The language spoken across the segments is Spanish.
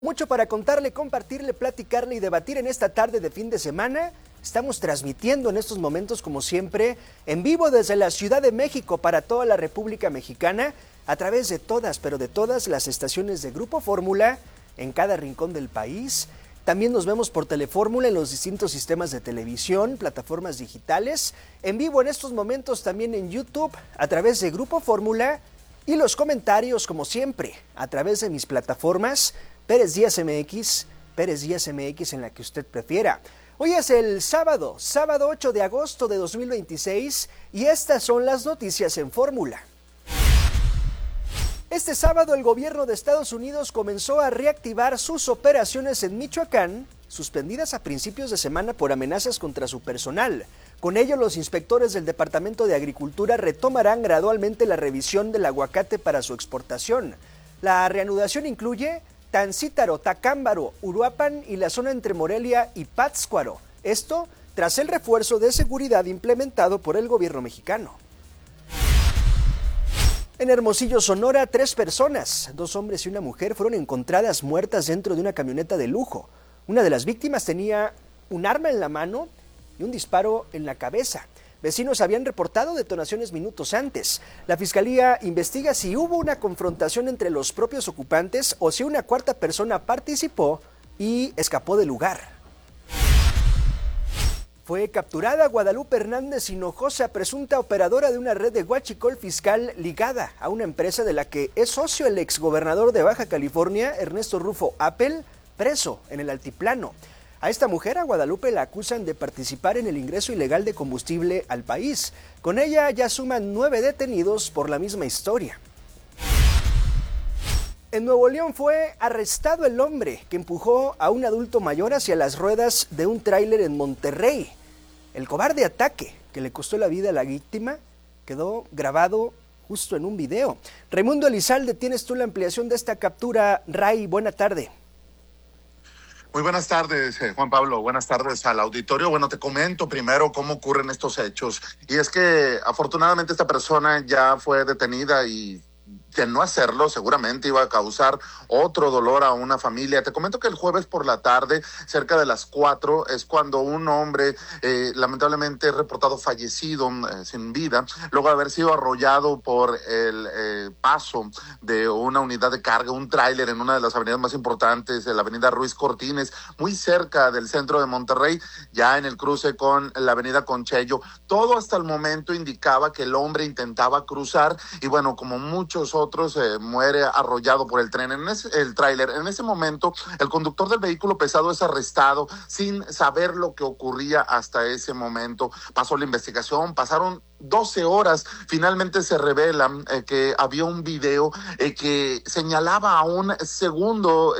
Mucho para contarle, compartirle, platicarle y debatir en esta tarde de fin de semana. Estamos transmitiendo en estos momentos, como siempre, en vivo desde la Ciudad de México para toda la República Mexicana, a través de todas, pero de todas las estaciones de Grupo Fórmula en cada rincón del país. También nos vemos por Telefórmula en los distintos sistemas de televisión, plataformas digitales, en vivo en estos momentos también en YouTube, a través de Grupo Fórmula, y los comentarios, como siempre, a través de mis plataformas, Pérez Díaz MX en la que usted prefiera. Hoy es el sábado 8 de agosto de 2026 y estas son las noticias en Fórmula. Este sábado el gobierno de Estados Unidos comenzó a reactivar sus operaciones en Michoacán, suspendidas a principios de semana por amenazas contra su personal. Con ello, los inspectores del Departamento de Agricultura retomarán gradualmente la revisión del aguacate para su exportación. La reanudación incluye Tancítaro, Tacámbaro, Uruapan y la zona entre Morelia y Pátzcuaro. Esto tras el refuerzo de seguridad implementado por el gobierno mexicano. En Hermosillo, Sonora, 3 personas, 2 hombres y una mujer, fueron encontradas muertas dentro de una camioneta de lujo. Una de las víctimas tenía un arma en la mano y un disparo en la cabeza. Vecinos habían reportado detonaciones minutos antes. La fiscalía investiga si hubo una confrontación entre los propios ocupantes o si una cuarta persona participó y escapó del lugar. Fue capturada Guadalupe Hernández Hinojosa, presunta operadora de una red de huachicol fiscal ligada a una empresa de la que es socio el exgobernador de Baja California, Ernesto Rufo Appel, preso en el altiplano. A esta mujer, a Guadalupe, la acusan de participar en el ingreso ilegal de combustible al país. Con ella ya suman 9 detenidos por la misma historia. En Nuevo León fue arrestado el hombre que empujó a un adulto mayor hacia las ruedas de un tráiler en Monterrey. El cobarde ataque que le costó la vida a la víctima quedó grabado justo en un video. Raimundo Elizalde, tienes tú la ampliación de esta captura. Ray, buena tarde. Muy buenas tardes, Juan Pablo. Buenas tardes al auditorio. Bueno, te comento primero cómo ocurren estos hechos. Y es que afortunadamente esta persona ya fue detenida y de no hacerlo seguramente iba a causar otro dolor a una familia. Te comento que el jueves por la tarde, cerca de las 4, es cuando un hombre lamentablemente reportado fallecido, sin vida, luego de haber sido arrollado por el paso de una unidad de carga, un tráiler en una de las avenidas más importantes, la avenida Ruiz Cortines, muy cerca del centro de Monterrey, ya en el cruce con la avenida Conchello. Todo hasta el momento indicaba que el hombre intentaba cruzar y bueno, como muchos otros, muere arrollado por el tráiler. En ese momento, el conductor del vehículo pesado es arrestado sin saber lo que ocurría hasta ese momento. Pasó la investigación, pasaron 12 horas, finalmente se revela que había un video que señalaba a un segundo,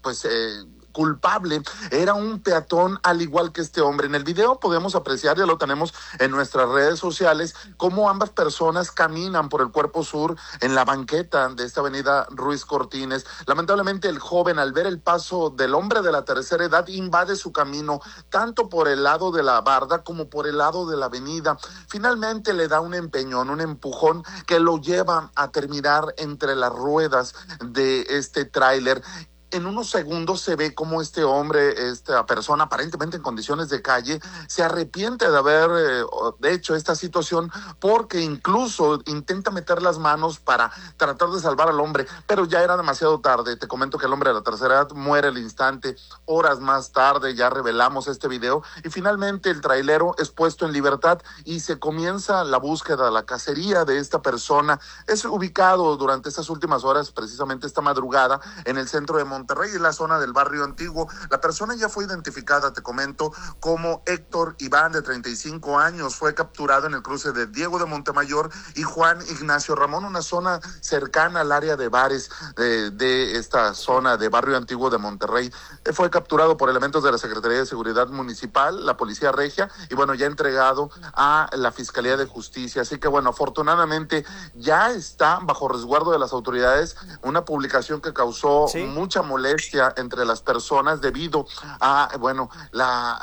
culpable, era un peatón al igual que este hombre. En el video podemos apreciar, ya lo tenemos en nuestras redes sociales, cómo ambas personas caminan por el cuerpo sur en la banqueta de esta avenida Ruiz Cortines. Lamentablemente el joven, al ver el paso del hombre de la tercera edad, invade su camino tanto por el lado de la barda como por el lado de la avenida. Finalmente le da un empeñón, un empujón que lo lleva a terminar entre las ruedas de este tráiler. En unos segundos se ve cómo este hombre, esta persona aparentemente en condiciones de calle, se arrepiente de haber hecho esta situación porque incluso intenta meter las manos para tratar de salvar al hombre, pero ya era demasiado tarde. Te comento que el hombre de la tercera edad muere al instante. Horas más tarde ya revelamos este video y finalmente el trailero es puesto en libertad y se comienza la búsqueda, la cacería de esta persona. Es ubicado durante estas últimas horas, precisamente esta madrugada, en el centro de Monterrey, en la zona del barrio antiguo. La persona ya fue identificada, te comento, como Héctor Iván, de 35 años. Fue capturado en el cruce de Diego de Montemayor y Juan Ignacio Ramón, una zona cercana al área de bares de esta zona de barrio antiguo de Monterrey. Fue capturado por elementos de la Secretaría de Seguridad Municipal, la Policía Regia, y bueno, ya entregado a la Fiscalía de Justicia. Así que bueno, afortunadamente ya está bajo resguardo de las autoridades, una publicación que causó mucha molestia entre las personas debido a, bueno, la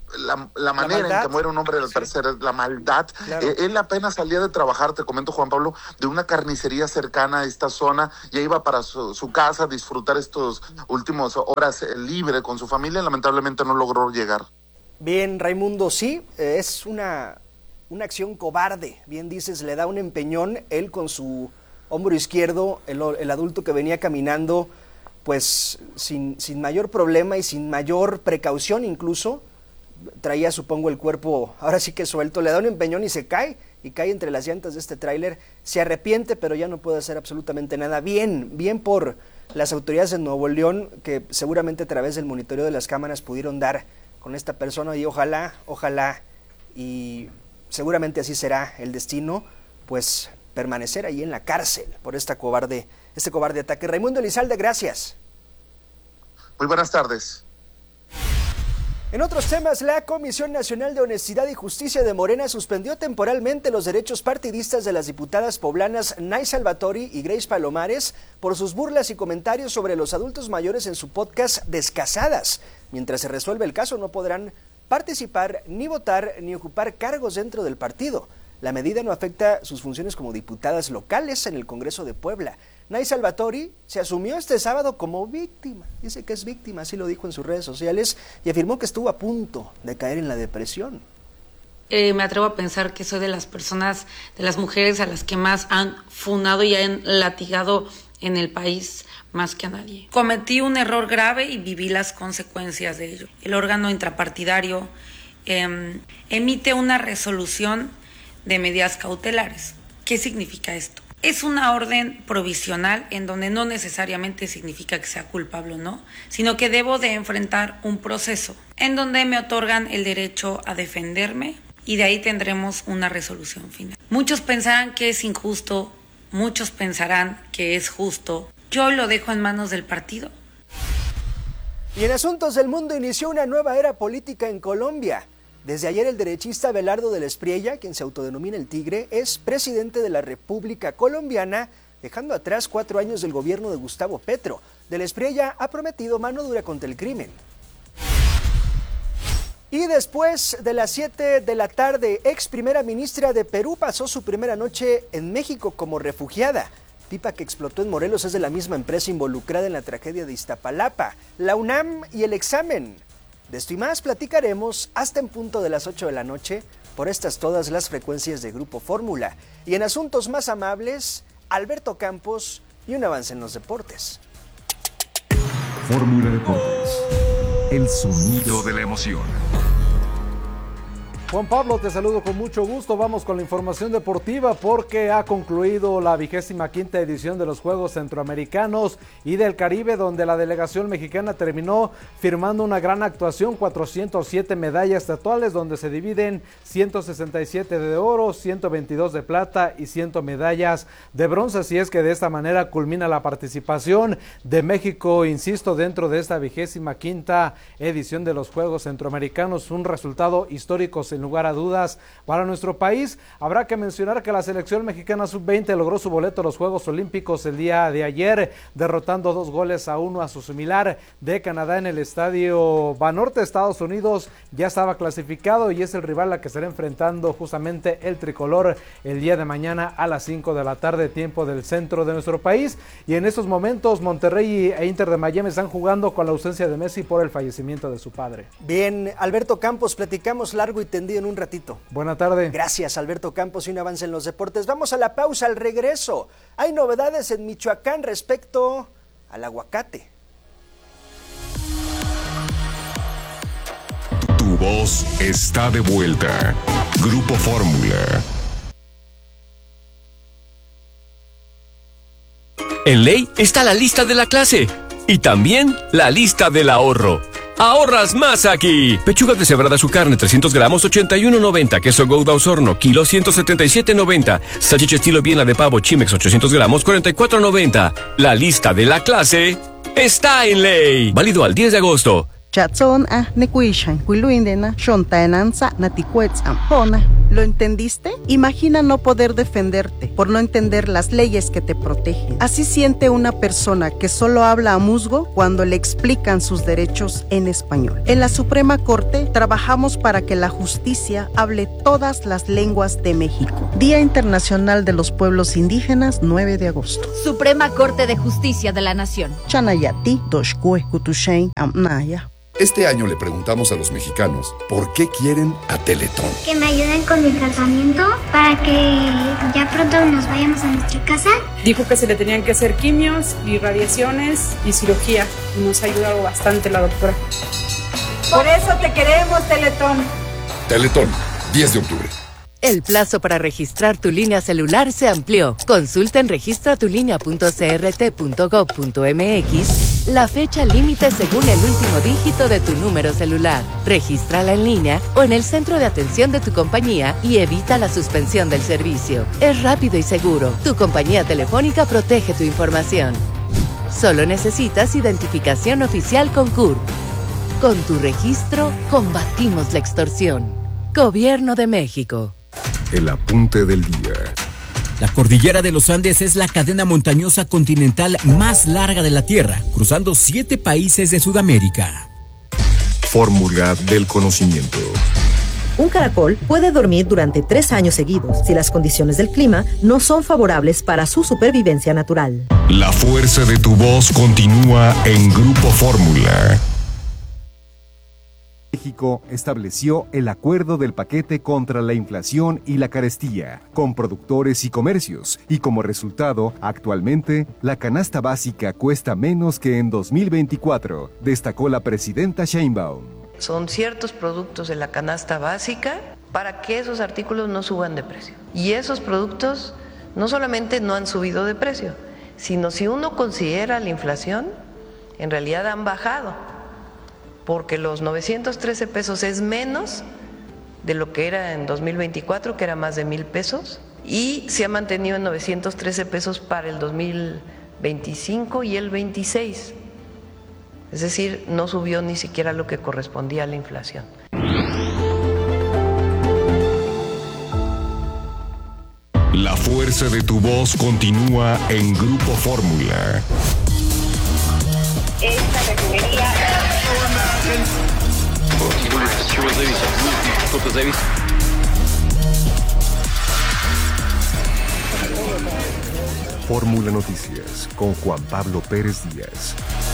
la manera en que muere un hombre del tercer, la maldad. Claro. Él apenas salía de trabajar, te comento, Juan Pablo, de una carnicería cercana a esta zona, ya iba para su casa a disfrutar estos últimos horas libre con su familia, lamentablemente no logró llegar. Bien, Raimundo, sí, es una acción cobarde, bien dices, le da un empeñón, él con su hombro izquierdo, el adulto que venía caminando, pues sin mayor problema y sin mayor precaución incluso, traía, supongo, el cuerpo ahora sí que suelto, le da un empeñón y se cae, entre las llantas de este tráiler, se arrepiente, pero ya no puede hacer absolutamente nada. Bien por las autoridades de Nuevo León, que seguramente a través del monitoreo de las cámaras pudieron dar con esta persona, y ojalá, y seguramente así será el destino, pues permanecer ahí en la cárcel por este cobarde ataque. Raimundo Elizalde, gracias. Muy buenas tardes. En otros temas, la Comisión Nacional de Honestidad y Justicia de Morena suspendió temporalmente los derechos partidistas de las diputadas poblanas Nay Salvatori y Grace Palomares por sus burlas y comentarios sobre los adultos mayores en su podcast Descasadas. Mientras se resuelve el caso, no podrán participar, ni votar, ni ocupar cargos dentro del partido. La medida no afecta sus funciones como diputadas locales en el Congreso de Puebla. Nay Salvatori se asumió este sábado como víctima, dice que es víctima, así lo dijo en sus redes sociales, y afirmó que estuvo a punto de caer en la depresión. Me atrevo a pensar que soy de las personas, de las mujeres a las que más han funado y han latigado en el país, más que a nadie. Cometí un error grave y viví las consecuencias de ello. El órgano intrapartidario emite una resolución de medidas cautelares. ¿Qué significa esto? Es una orden provisional en donde no necesariamente significa que sea culpable o no, sino que debo de enfrentar un proceso en donde me otorgan el derecho a defenderme y de ahí tendremos una resolución final. Muchos pensarán que es injusto, muchos pensarán que es justo. Yo lo dejo en manos del partido. Y en asuntos del mundo inició una nueva era política en Colombia. Desde ayer el derechista Abelardo del Espriella, quien se autodenomina el Tigre, es presidente de la República Colombiana, dejando atrás 4 años del gobierno de Gustavo Petro. Del Espriella ha prometido mano dura contra el crimen. Y después de las 7 de la tarde, ex primera ministra de Perú pasó su primera noche en México como refugiada. Pipa que explotó en Morelos es de la misma empresa involucrada en la tragedia de Iztapalapa, la UNAM y el examen. De esto y más platicaremos hasta en punto de las 8 de la noche por estas todas las frecuencias de Grupo Fórmula. Y en asuntos más amables, Alberto Campos y un avance en los deportes. Fórmula Deportes, el sonido de la emoción. Juan Pablo, te saludo con mucho gusto. Vamos con la información deportiva porque ha concluido la 25ª edición de los Juegos Centroamericanos y del Caribe, donde la delegación mexicana terminó firmando una gran actuación, 407 medallas totales, donde se dividen 167 de oro, 122 de plata y 100 medallas de bronce. Así es que de esta manera culmina la participación de México, insisto, dentro de esta 25ª edición de los Juegos Centroamericanos, un resultado histórico sin lugar a dudas para nuestro país. Habrá que mencionar que la selección mexicana sub-20 logró su boleto a los Juegos Olímpicos el día de ayer, derrotando 2-1 a su similar de Canadá en el estadio Banorte. Estados Unidos ya estaba clasificado y es el rival a que estará enfrentando justamente el tricolor el día de mañana a las 5 de la tarde, tiempo del centro de nuestro país. Y en estos momentos Monterrey e Inter de Miami están jugando con la ausencia de Messi por el fallecimiento de su padre. Bien, Alberto Campos, platicamos largo y tendido en un ratito. Buena tarde. Gracias, Alberto Campos, y un avance en los deportes. Vamos a la pausa. Al regreso, hay novedades en Michoacán respecto al aguacate. Tu voz está de vuelta. Grupo Fórmula. En Ley está la lista de la clase y también la lista del ahorro. ¡Ahorras más aquí! Pechuga deshebrada su carne, 300 gramos, 81.90. Queso Gouda Osorno, kilo, 177.90. Salchicha estilo Viena de pavo Chimex, 800 gramos, 44.90. La lista de la clase está en Ley. Válido al 10 de agosto. Chatson a nekuishan, kuiluindena, shontaenanza, naticuetzam, hona, ¿Lo entendiste? Imagina no poder defenderte por no entender las leyes que te protegen. Así siente una persona que solo habla a musgo cuando le explican sus derechos en español. En la Suprema Corte trabajamos para que la justicia hable todas las lenguas de México. Día Internacional de los Pueblos Indígenas, 9 de agosto. Suprema Corte de Justicia de la Nación. Chanayati, Doshkue, Kutushain, Amnaya. Este año le preguntamos a los mexicanos por qué quieren a Teletón. Que me ayuden con mi tratamiento para que ya pronto nos vayamos a nuestra casa. Dijo que se le tenían que hacer quimios y radiaciones y cirugía. Nos ha ayudado bastante la doctora. Por eso te queremos, Teletón. Teletón, 10 de octubre. El plazo para registrar tu línea celular se amplió. Consulta en registratulínea.crt.gov.mx la fecha límite según el último dígito de tu número celular. Regístrala en línea o en el centro de atención de tu compañía y evita la suspensión del servicio. Es rápido y seguro. Tu compañía telefónica protege tu información. Solo necesitas identificación oficial con CURP. Con tu registro, combatimos la extorsión. Gobierno de México. El apunte del día. La cordillera de los Andes es la cadena montañosa continental más larga de la Tierra, cruzando 7 países de Sudamérica. Fórmula del conocimiento. Un caracol puede dormir durante 3 años seguidos si las condiciones del clima no son favorables para su supervivencia natural. La fuerza de tu voz continúa en Grupo Fórmula. México estableció el acuerdo del paquete contra la inflación y la carestía con productores y comercios y como resultado, actualmente, la canasta básica cuesta menos que en 2024, destacó la presidenta Sheinbaum. Son ciertos productos de la canasta básica para que esos artículos no suban de precio. Y esos productos no solamente no han subido de precio, sino si uno considera la inflación, en realidad han bajado. Porque los 913 pesos es menos de lo que era en 2024, que era más de 1,000 pesos, y se ha mantenido en 913 pesos para el 2025 y el 26. Es decir, no subió ni siquiera lo que correspondía a la inflación. La fuerza de tu voz continúa en Grupo Fórmula. Esta refinería... Fórmula Noticias con Juan Pablo Pérez Díaz.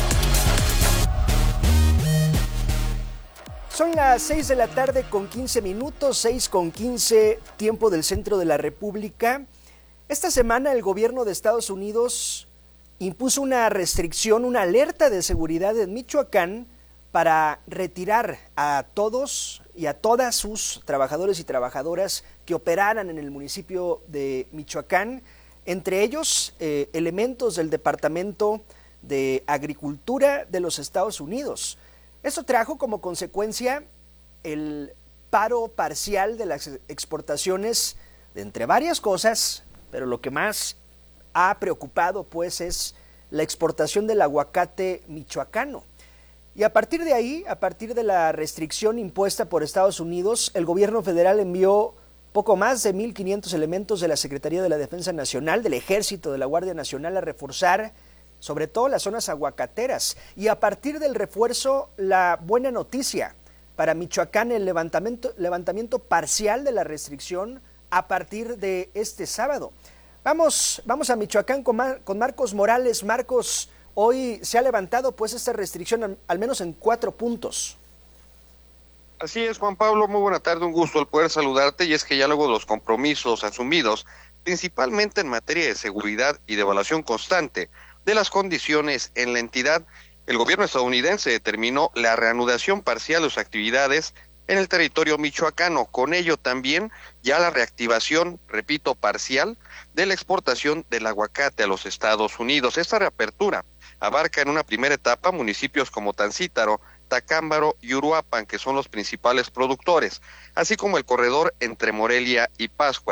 Son las 6 de la tarde con 15 minutos, 6 con 15, tiempo del centro de la República. Esta semana el gobierno de Estados Unidos impuso una restricción, una alerta de seguridad en Michoacán para retirar a todos y a todas sus trabajadores y trabajadoras que operaran en el municipio de Michoacán, entre ellos elementos del Departamento de Agricultura de los Estados Unidos. Esto trajo como consecuencia el paro parcial de las exportaciones de entre varias cosas, pero lo que más ha preocupado pues es la exportación del aguacate michoacano. Y a partir de ahí, a partir de la restricción impuesta por Estados Unidos, el gobierno federal envió poco más de 1,500 elementos de la Secretaría de la Defensa Nacional, del Ejército, de la Guardia Nacional a reforzar sobre todo las zonas aguacateras. Y a partir del refuerzo, la buena noticia para Michoacán, el levantamiento parcial de la restricción a partir de este sábado. Vamos a Michoacán con Marcos Morales. Marcos, hoy se ha levantado pues esta restricción al menos en 4 puntos. Así es, Juan Pablo, muy buena tarde, un gusto el poder saludarte, y es que ya luego de los compromisos asumidos, principalmente en materia de seguridad y de evaluación constante de las condiciones en la entidad, el gobierno estadounidense determinó la reanudación parcial de sus actividades en el territorio michoacano, con ello también ya la reactivación, repito, parcial de la exportación del aguacate a los Estados Unidos. Esta reapertura abarca en una primera etapa municipios como Tancítaro, Tacámbaro y Uruapan, que son los principales productores, así como el corredor entre Morelia y Pátzcuaro.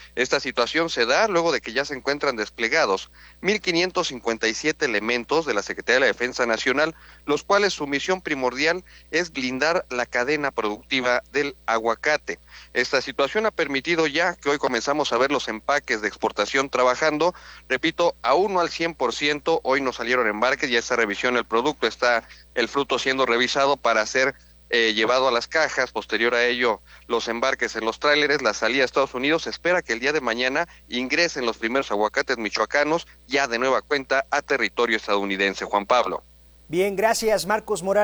Esta situación se da luego de que ya se encuentran desplegados 1.557 elementos de la Secretaría de la Defensa Nacional, los cuales su misión primordial es blindar la cadena productiva del aguacate. Esta situación ha permitido ya que hoy comenzamos a ver los empaques de exportación trabajando, repito, aún no al 100%, hoy no salieron embarques, ya esta revisión del producto, está el fruto siendo revisado para ser llevado a las cajas, posterior a ello los embarques en los tráileres, la salida a Estados Unidos. Se espera que el día de mañana ingresen los primeros aguacates michoacanos ya de nueva cuenta a territorio estadounidense. Juan Pablo. Bien, gracias Marcos Morales.